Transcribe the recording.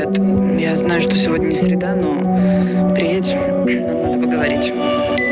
привет. Я знаю, что сегодня не среда, но приедь, нам надо поговорить.